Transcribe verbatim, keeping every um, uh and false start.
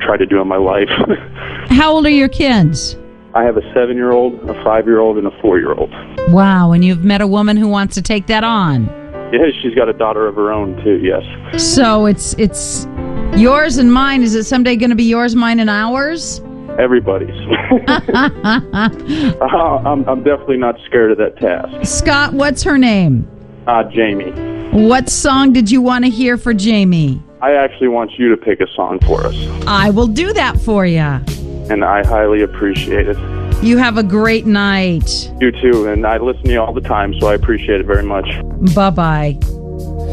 try to do in my life. How old are your kids? I have a seven-year-old, a five-year-old, and a four-year-old. Wow, and you've met a woman who wants to take that on. Yeah, she's got a daughter of her own, too, yes. So it's it's yours and mine. Is it someday going to be yours, mine, and ours? Everybody's. uh, I'm, I'm definitely not scared of that task. Scott, what's her name? Uh, Jamie. What song did you want to hear for Jamie? I actually want you to pick a song for us. I will do that for you. And I highly appreciate it. You have a great night. You too, and I listen to you all the time, so I appreciate it very much. Bye-bye.